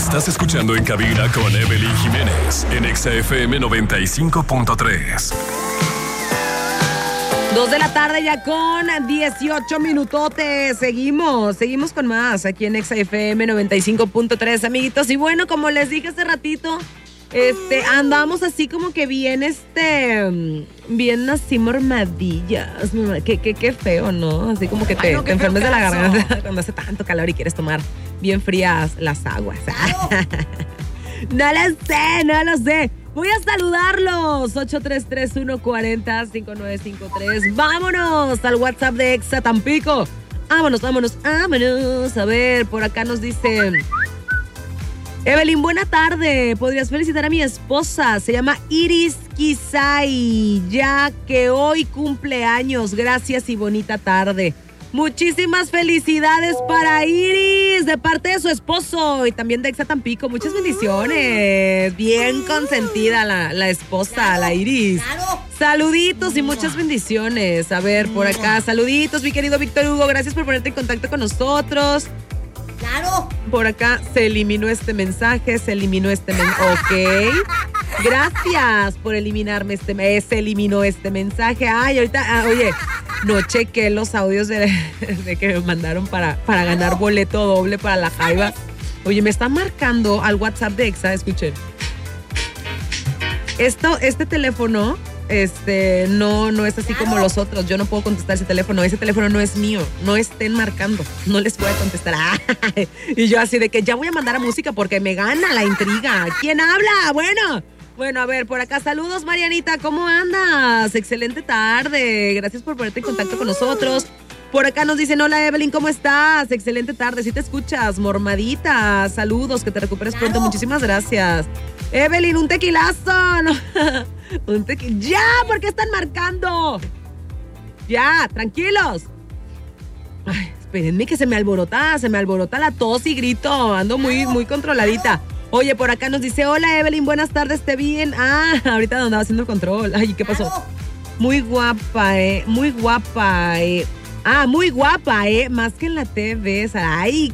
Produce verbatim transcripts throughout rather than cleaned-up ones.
Estás escuchando En Cabina con Evelyn Jiménez en Exa F M noventa y cinco punto tres. Dos de la tarde ya con dieciocho minutotes. Seguimos, seguimos con más aquí en Exa F M noventa y cinco punto tres, amiguitos. Y bueno, como les dije hace ratito, este, andamos así como que bien, este, bien así mormadillas. Qué, qué, qué feo, ¿no? Así como que te, Ay, no, te enfermes de la garganta cuando hace tanto calor y quieres tomar bien frías las aguas. No lo sé, no lo sé. Voy a saludarlos. ocho tres tres, uno cuatro cero, cinco nueve cinco tres. Vámonos al WhatsApp de Exa Tampico. Vámonos, vámonos, vámonos. A ver, por acá nos dicen: Evelyn, buena tarde. ¿Podrías felicitar a mi esposa? Se llama Iris Kisai, ya que hoy cumple años. Gracias y bonita tarde. Muchísimas felicidades para Iris de parte de su esposo y también de Exa Tampico. Muchas bendiciones. Bien consentida la, la esposa, claro, la Iris. Claro. Saluditos y muchas bendiciones. A ver, por acá, saluditos, mi querido Víctor Hugo. Gracias por ponerte en contacto con nosotros. Claro. Por acá se eliminó este mensaje, se eliminó este mensaje. Ok. Gracias por eliminarme este mensaje. Se eliminó este mensaje. Ay, ahorita, ah, oye, no chequé los audios de, de que me mandaron para, para ganar boleto doble para la Jaiba. Oye, me está marcando al WhatsApp de Exa, escuchen. Esto, este teléfono, este, no, no es así como los otros. Yo no puedo contestar ese teléfono. Ese teléfono no es mío. No estén marcando. No les voy a contestar. Ay, y yo así de que ya voy a mandar a música porque me gana la intriga. ¿Quién habla? Bueno. Bueno, a ver, por acá, saludos, Marianita, ¿cómo andas? Excelente tarde, gracias por ponerte en contacto con nosotros. Por acá nos dicen: hola, Evelyn, ¿cómo estás? Excelente tarde, si te escuchas, mormadita, saludos, que te recuperes claro. pronto, muchísimas gracias. Evelyn, un tequilazo, no, un tequi... ¡Ya! ¿Por qué están marcando? Ya, tranquilos. Ay, espérenme que se me alborota, se me alborota la tos y grito, ando muy, muy controladita. Oye, por acá nos dice: hola, Evelyn, buenas tardes, ¿te bien? Ah, ahorita andaba haciendo el control. Ay, ¿qué pasó? Muy guapa, eh, muy guapa, eh. Ah, muy guapa, eh, más que en la T V. Ay,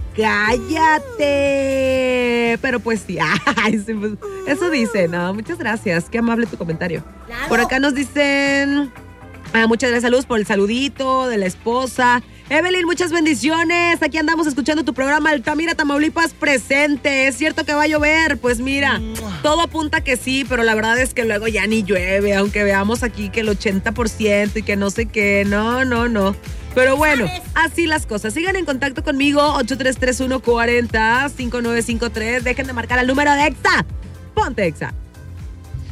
cállate. Pero pues sí, ay, sí, pues, eso dice, no, muchas gracias, qué amable tu comentario. Claro. Por acá nos dicen: ah, muchas gracias, saludos por el saludito de la esposa. Evelyn, muchas bendiciones. Aquí andamos escuchando tu programa Altamira, Tamaulipas presente. ¿Es cierto que va a llover? Pues mira, todo apunta que sí, pero la verdad es que luego ya ni llueve, aunque veamos aquí que el ochenta por ciento y que no sé qué. No, no, no. Pero bueno, así las cosas. Sigan en contacto conmigo, ocho tres tres, uno cuatro cero, cinco nueve cinco tres. Dejen de marcar el número de Exa. Ponte Exa.